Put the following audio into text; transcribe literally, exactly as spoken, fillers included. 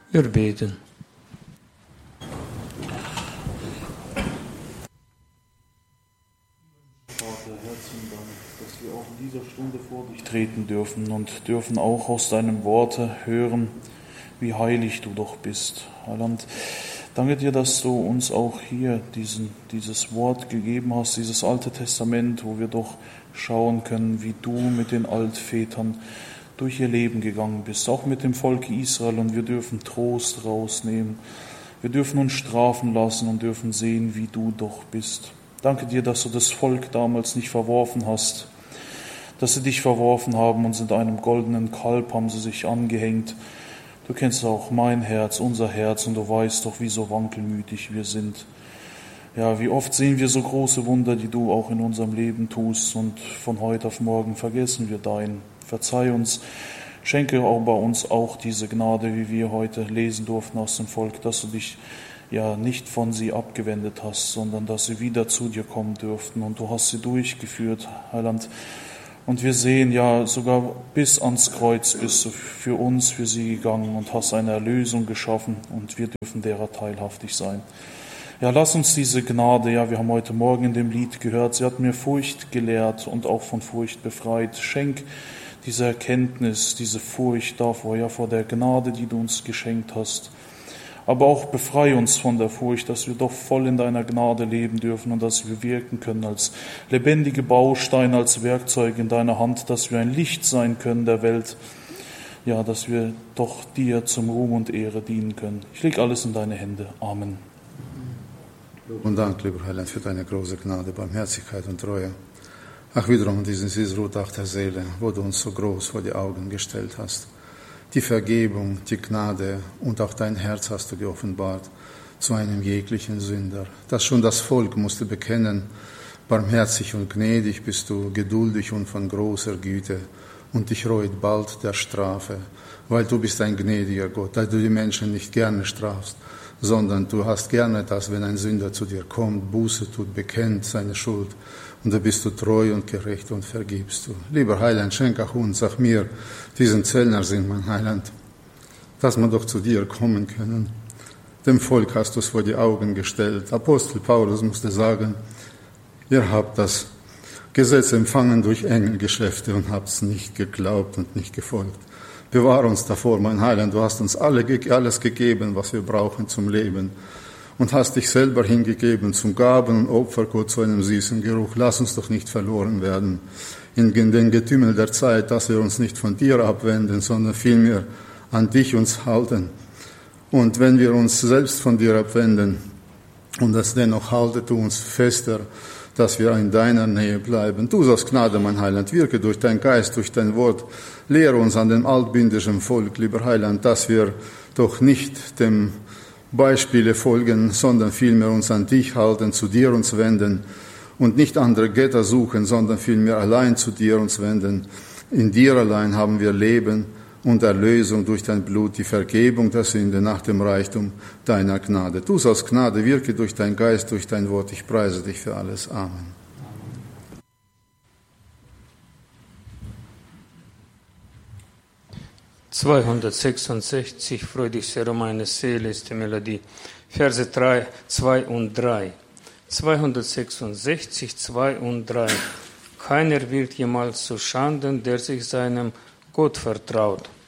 Wir beten. Vater, herzlichen Dank, dass wir auch in dieser Stunde vor dich treten dürfen und dürfen auch aus deinem Worte hören, wie heilig du doch bist. Heiland, danke dir, dass du uns auch hier diesen, dieses Wort gegeben hast, dieses Alte Testament, wo wir doch schauen können, wie du mit den Altvätern durch ihr Leben gegangen bist, auch mit dem Volk Israel, und wir dürfen Trost rausnehmen. Wir dürfen uns strafen lassen und dürfen sehen, wie du doch bist. Danke dir, dass du das Volk damals nicht verworfen hast, dass sie dich verworfen haben und sind einem goldenen Kalb, haben sie sich angehängt. Du kennst auch mein Herz, unser Herz, und du weißt doch, wie so wankelmütig wir sind. Ja, wie oft sehen wir so große Wunder, die du auch in unserem Leben tust, und von heute auf morgen vergessen wir dein. Verzeih uns, schenke auch bei uns auch diese Gnade, wie wir heute lesen durften aus dem Volk, dass du dich ja nicht von sie abgewendet hast, sondern dass sie wieder zu dir kommen dürften, und du hast sie durchgeführt, Heiland. Und wir sehen ja, sogar bis ans Kreuz bist du für uns, für sie gegangen und hast eine Erlösung geschaffen, und wir dürfen derer teilhaftig sein. Ja, lass uns diese Gnade, ja, wir haben heute Morgen in dem Lied gehört, sie hat mir Furcht gelehrt und auch von Furcht befreit. Schenk diese Erkenntnis, diese Furcht davor, ja, vor der Gnade, die du uns geschenkt hast. Aber auch befreie uns von der Furcht, dass wir doch voll in deiner Gnade leben dürfen und dass wir wirken können als lebendige Bausteine, als Werkzeug in deiner Hand, dass wir ein Licht sein können der Welt. Ja, dass wir doch dir zum Ruhm und Ehre dienen können. Ich lege alles in deine Hände. Amen. Und Dank, lieber Heiland, für deine große Gnade, Barmherzigkeit und Treue. Ach, wiederum diesen Sisrutach der Seele, wo du uns so groß vor die Augen gestellt hast. Die Vergebung, die Gnade und auch dein Herz hast du geoffenbart zu einem jeglichen Sünder. Das schon das Volk musste bekennen, barmherzig und gnädig bist du, geduldig und von großer Güte, und dich reut bald der Strafe, weil du bist ein gnädiger Gott, da du die Menschen nicht gerne strafst, sondern du hast gerne das, wenn ein Sünder zu dir kommt, Buße tut, bekennt seine Schuld, und da bist du treu und gerecht und vergibst du. Lieber Heiland, schenk auch uns, auch mir, diesen Zöllner sind, mein Heiland, dass wir doch zu dir kommen können. Dem Volk hast du es vor die Augen gestellt. Apostel Paulus musste sagen, ihr habt das Gesetz empfangen durch Engelgeschäfte und habt es nicht geglaubt und nicht gefolgt. Bewahre uns davor, mein Heiland, du hast uns alle, alles gegeben, was wir brauchen zum Leben, und hast dich selber hingegeben zum Gaben- und Opfergut zu einem süßen Geruch. Lass uns doch nicht verloren werden in den Getümmel der Zeit, dass wir uns nicht von dir abwenden, sondern vielmehr an dich uns halten. Und wenn wir uns selbst von dir abwenden und das dennoch halte, tu uns fester, dass wir in deiner Nähe bleiben. Du sollst Gnade, mein Heiland, wirke durch dein Geist, durch dein Wort. Lehre uns an dem altbindischen Volk, lieber Heiland, dass wir doch nicht dem Beispiele folgen, sondern vielmehr uns an dich halten, zu dir uns wenden und nicht andere Götter suchen, sondern vielmehr allein zu dir uns wenden. In dir allein haben wir Leben und Erlösung durch dein Blut, die Vergebung der Sünde nach dem Reichtum deiner Gnade. Du sollst Gnade, wirke durch dein Geist, durch dein Wort. Ich preise dich für alles. Amen. zweihundertsechsundsechzig, freu dich sehr, meine Seele, ist die Melodie. Verse drei, zwei und drei. zweihundertsechsundsechzig, zwei und drei. Keiner wird jemals zu Schanden, der sich seinem Gott vertraut.